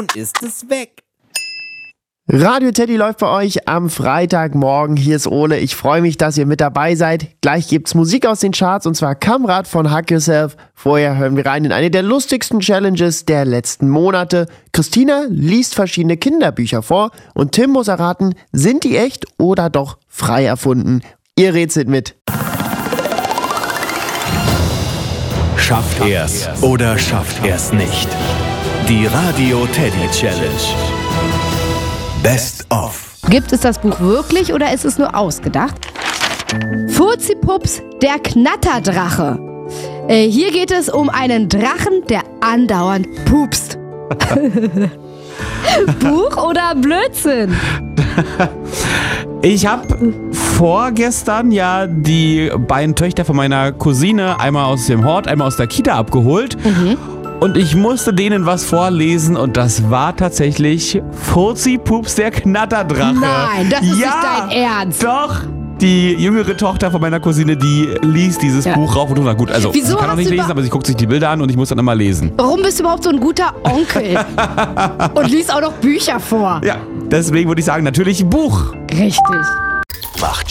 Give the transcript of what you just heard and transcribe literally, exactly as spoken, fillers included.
ist es weg. Radio Teddy läuft bei euch am Freitagmorgen. Hier ist Ole. Ich freue mich, dass ihr mit dabei seid. Gleich gibt's Musik aus den Charts und zwar Kamrad von Hug Yourself. Vorher hören wir rein in eine der lustigsten Challenges der letzten Monate. Christina liest verschiedene Kinderbücher vor und Tim muss erraten, sind die echt oder doch frei erfunden? Ihr rätselt mit. Schafft er's oder schafft er's nicht? Die Radio Teddy Challenge. Best of. Gibt es das Buch wirklich oder ist es nur ausgedacht? Furzi-Pups, der Knatterdrache. Äh, hier geht es um einen Drachen, der andauernd pupst. Buch oder Blödsinn? Ich habe vorgestern ja die beiden Töchter von meiner Cousine einmal aus dem Hort, einmal aus der Kita abgeholt. Mhm. Und ich musste denen was vorlesen und das war tatsächlich Furzi-Pups, der Knatterdrache. Nein, das ist ja, nicht dein Ernst. Doch. Die jüngere Tochter von meiner Cousine, die liest dieses ja. Buch rauf und runter. Gut, also Wieso sie kann auch nicht lesen, aber sie guckt sich die Bilder an und ich muss dann immer lesen. Warum bist du überhaupt so ein guter Onkel? Und liest auch noch Bücher vor. Ja, deswegen würde ich sagen, natürlich ein Buch. Richtig. Macht